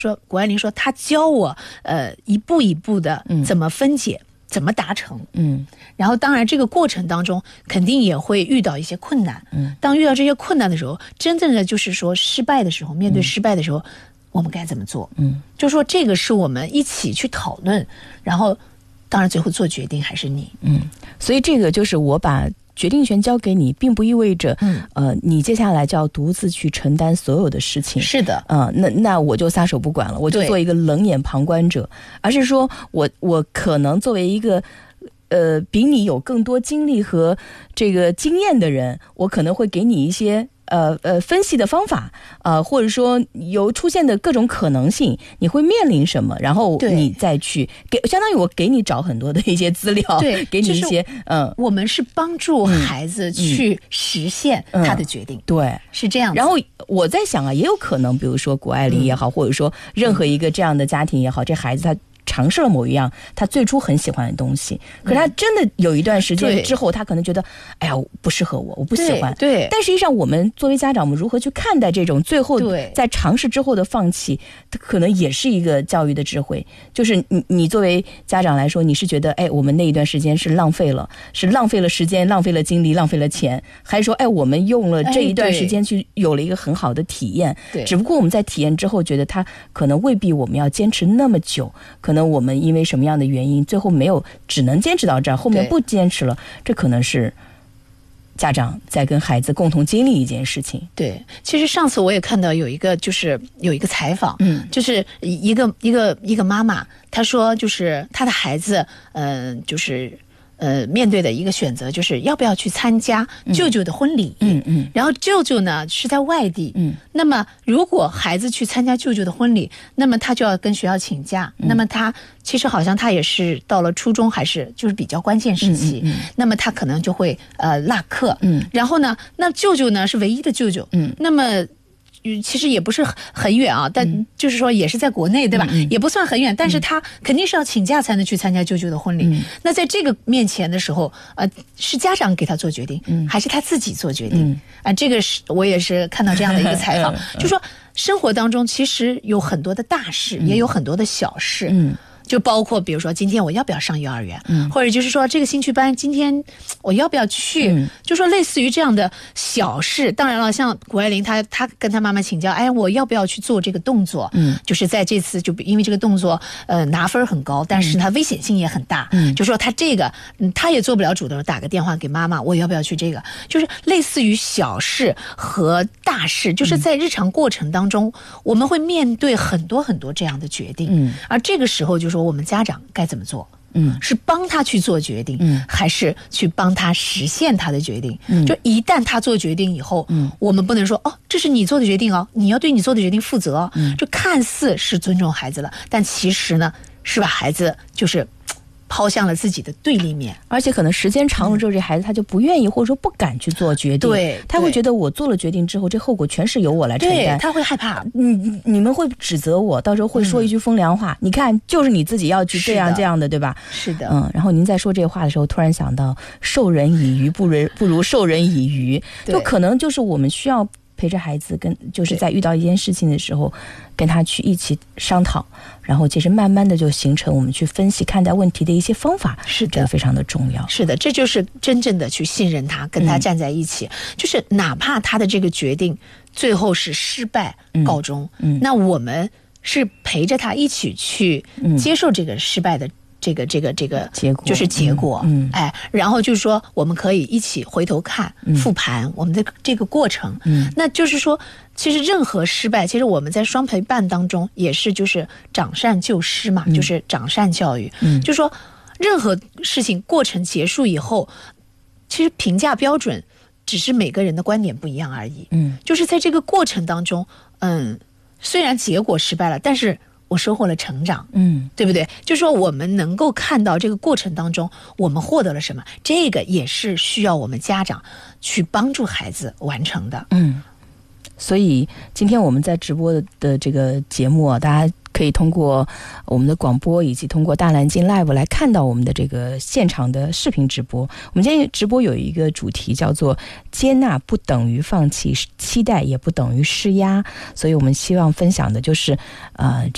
说谷爱凌说她教我一步一步的怎么分解，怎么达成。然后当然这个过程当中肯定也会遇到一些困难。当遇到这些困难的时候，真正的就是说失败的时候，面对失败的时候，我们该怎么做？就说这个是我们一起去讨论，然后当然最后做决定还是你。 所以这个就是我把决定权交给你，并不意味着你接下来就要独自去承担所有的事情。 是的， 那我就撒手不管了，我就做一个冷眼旁观者，而是说我可能作为一个比你有更多经历和这个经验的人，我可能会给你一些分析的方法，或者说有出现的各种可能性，你会面临什么，然后你再去相当于我给你找很多的一些资料， 对， 给你一些我们是帮助孩子去实现他的决定， 对， 是这样子。 然后我在想啊，也有可能，比如说谷爱凌也好，或者说任何一个这样的家庭也好，这孩子他尝试了某一样他最初很喜欢的东西，可是他真的有一段时间之后，他可能觉得哎呀不适合我不喜欢。 对， 但实际上我们作为家长，我们如何去看待这种最后在尝试之后的放弃，可能也是一个教育的智慧。就是你作为家长来说，你是觉得我们那一段时间是浪费了时间，浪费了精力，浪费了钱，还是说我们用了这一段时间去有了一个很好的体验，只不过我们在体验之后觉得他可能未必我们要坚持那么久，可能我们因为什么样的原因最后没有，只能坚持到这儿，后面不坚持了，这可能是家长在跟孩子共同经历一件事情。 对，其实上次我也看到有一个采访，就是一个妈妈，她说就是她的孩子就是面对的一个选择就是要不要去参加舅舅的婚礼。然后舅舅呢是在外地。那么如果孩子去参加舅舅的婚礼，那么他就要跟学校请假。那么他其实好像他也是到了初中还是就是比较关键时期。那么他可能就会落课。然后呢，那舅舅呢是唯一的舅舅。那么其实也不是很远啊，但就是说也是在国内，对吧？也不算很远，但是他肯定是要请假才能去参加舅舅的婚礼。那在这个面前的时候，是家长给他做决定，还是他自己做决定？这个是我也是看到这样的一个采访，就说生活当中其实有很多的大事，也有很多的小事。就包括比如说今天我要不要上幼儿园，或者就是说这个兴趣班今天我要不要去，就说类似于这样的小事。当然了，像谷爱凌她跟她妈妈请教，我要不要去做这个动作，就是在这次就因为这个动作拿分很高，但是它危险性也很大，就说她这个她也做不了主动，打个电话给妈妈，我要不要去这个，就是类似于小事和大事，就是在日常过程当中我们会面对很多很多这样的决定。而这个时候就说我们家长该怎么做？是帮他去做决定，还是去帮他实现他的决定？就一旦他做决定以后，我们不能说这是你做的决定你要对你做的决定负责。就看似是尊重孩子了，但其实呢是把孩子就是抛向了自己的对立面， 而且可能时间长了之后，这孩子他就不愿意或者说不敢去做决定。 对， 他会觉得我做了决定之后，这后果全是由我来承担。 对，他会害怕。 你们会指责我，到时候会说一句风凉话。你看，就是你自己要去这样的，对吧？ 是的。 然后您在说这话的时候，突然想到，授人以鱼不如授人以渔。就可能就是我们需要陪着孩子就是在遇到一件事情的时候，跟他去一起商讨，然后其实慢慢的就形成我们去分析看待问题的一些方法。 是的， 这个非常的重要。 是的，这就是真正的去信任他，跟他站在一起。就是哪怕他的这个决定最后是失败告终，那我们是陪着他一起去接受这个失败的这个结果， 就是结果。然后就是说我们可以一起回头看，复盘我们的这个过程。那就是说其实任何失败，其实我们在双陪伴当中也是就是长善救失嘛，就是长善教育。就是说任何事情过程结束以后，其实评价标准只是每个人的观点不一样而已。就是在这个过程当中，虽然结果失败了，但是我收获了成长。对不对？就是说我们能够看到这个过程当中我们获得了什么，这个也是需要我们家长去帮助孩子完成的。 所以今天我们在直播的这个节目啊，大家可以通过我们的广播以及通过大蓝鲸 Live 来看到我们的这个现场的视频直播。我们今天直播有一个主题叫做接纳不等于放弃，期待也不等于施压，所以我们希望分享的就是